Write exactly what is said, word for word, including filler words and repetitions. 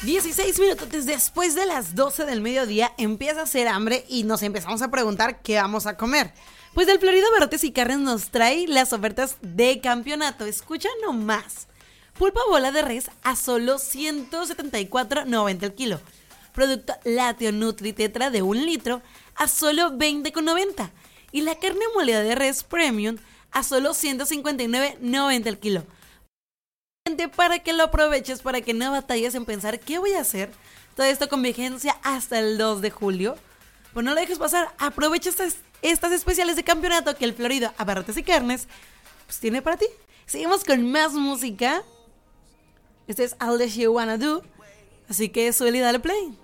dieciséis minutos después de las doce del mediodía empieza a hacer hambre y nos empezamos a preguntar qué vamos a comer. Pues del Florido Abarrotes y Carnes nos trae las ofertas de campeonato. Escucha nomás. Pulpa bola de res a solo ciento setenta y cuatro noventa el kilo. Producto lácteo Nutri Tetra de un litro a solo veinte noventa. Y la carne molida de res premium a solo ciento cincuenta y nueve noventa el kilo. Para que lo aproveches, para que no batalles en pensar qué voy a hacer. Todo esto con vigencia hasta el dos de julio. Pues no lo dejes pasar, aprovecha estas, estas especiales de campeonato que el Florido Abarrotes y Carnes pues tiene para ti. Seguimos con más música. Este es All That You Wanna Do, así que suele y dale play.